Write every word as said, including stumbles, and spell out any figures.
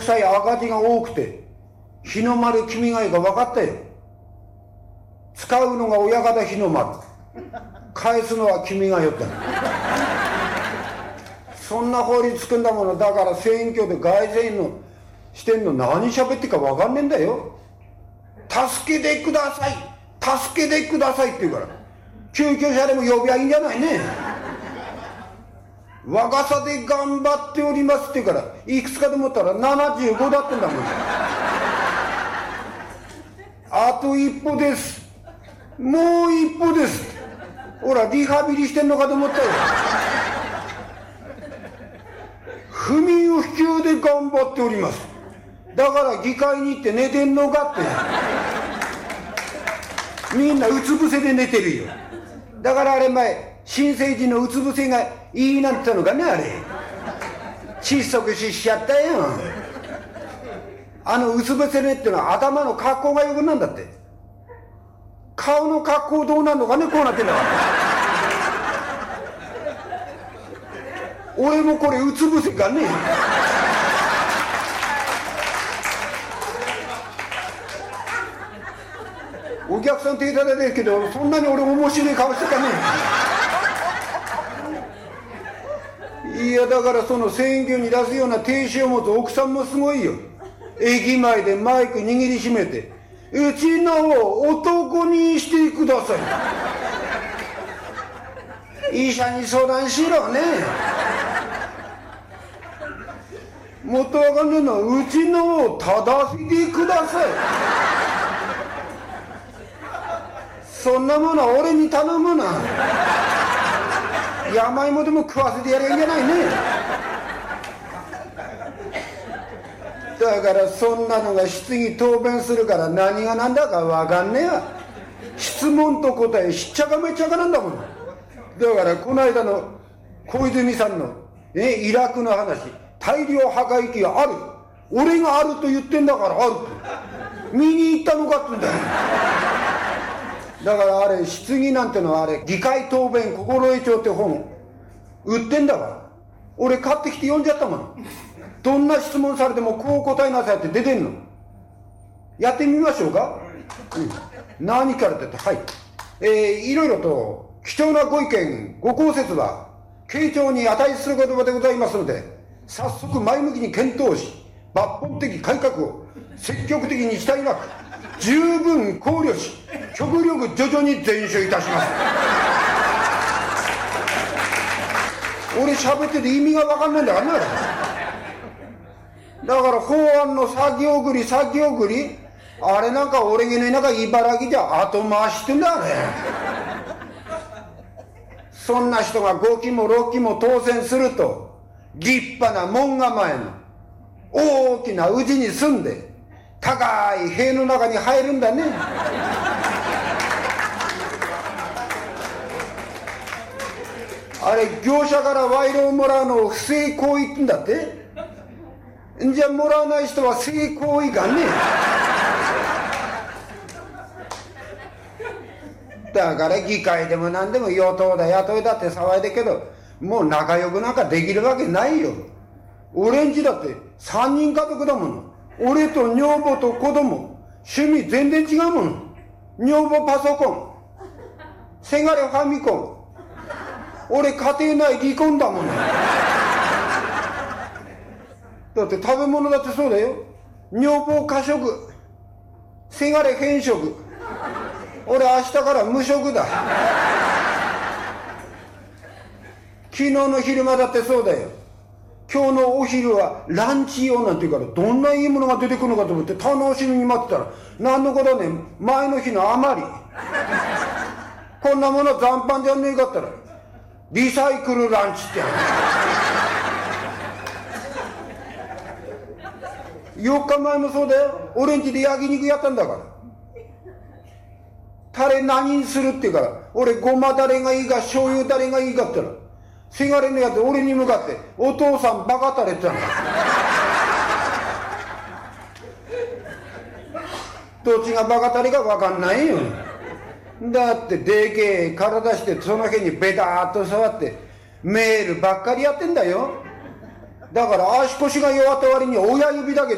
さい赤字が多くて、日の丸君がいいか分かったよ。使うのが親方日の丸、返すのは君がよった。そんな法律組んだものだから、選挙で凱旋のしてんの何喋ってか分かんねえんだよ。助けてください、助けてくださいって言うから、救急車でも呼びゃいいんじゃないね。若さで頑張っておりますって言うから、いくつかと思ったらななじゅうごだってんだもん。あと一歩です、もう一歩です。ほらリハビリしてんのかと思ったよ。不眠不休で頑張っております。だから議会に行って寝てんのかって。みんなうつ伏せで寝てるよ。だからあれ前、新成人のうつ伏せがいいなんて言ったのかね、あれ。窒息死しちゃったよ。あのうつ伏せ寝ってのは頭の格好がよくなんだって。顔の格好どうなんのかね、こうなってんだから。俺もこれうつ伏せかね。お客さん手叩いてるけど、そんなに俺面白い顔してかねえ。いやだからその選挙に出すような亭主を持つ奥さんもすごいよ。駅前でマイク握りしめて、うちのを男にしてください。医者に相談しろね。もっとわかんねえのは、うちのを正してください。そんなものは俺に頼むな。山芋でも食わせてやれんじゃないね。だからそんなのが質疑答弁するから何が何だか分かんねえわ。質問と答えしっちゃかめっちゃかなんだもん。だからこの間の小泉さんの、ね、イラクの話、大量破壊機がある、俺があると言ってんだからあると見に行ったのかって言うんだよ。だからあれ質疑なんてのはあれ議会答弁心得帳って本売ってんだから、俺買ってきて読んじゃったもん。どんな質問されてもこう答えなさいって出てんの。やってみましょうか、うん、何からって言って、はい、えー、いろいろと貴重なご意見ご考説は傾聴に値する言葉でございますので、早速前向きに検討し、抜本的改革を積極的にしたいなく十分考慮し、極力徐々に前処いたします。俺喋ってて意味が分かんないんだからな。だから法案の作業繰り作業繰り、あれなんか俺の田舎茨城じゃ後回しってんだあれ。そんな人がごきもろっきも当選すると、立派な門構えの大きな家に住んで高い塀の中に入るんだね。あれ業者から賄賂をもらうのを不正行為って言うんだって。じゃあもらわない人は性行為がね。だから議会でも何でも与党だ野党だって騒いでけど、もう仲良くなんかできるわけないよ。俺んちだってさんにん家族だもの。俺と女房と子供、趣味全然違うもの。女房パソコン、せがれファミコン、俺家庭内離婚だもの。だって食べ物だってそうだよ。女房過食、せがれ偏食、俺明日から無食だ。昨日の昼間だってそうだよ。今日のお昼はランチ用なんて言うから、どんないいものが出てくるのかと思って楽しみに待ってたら、何のことはね、前の日の余り。こんなもの残飯じゃねえかったらリサイクルランチってやる。よっかまえもそうだよ。俺んちで焼肉やったんだから、タレ何にするって言うから、俺ごまだれがいいか醤油だれがいいかって言ったら、せがれのやつ俺に向かってお父さんバカタレって言ったんだ。どっちがバカタレか分かんないよ。だってでけえ体してその辺にベターっと触ってメールばっかりやってんだよ。だから足腰が弱った割に親指だけ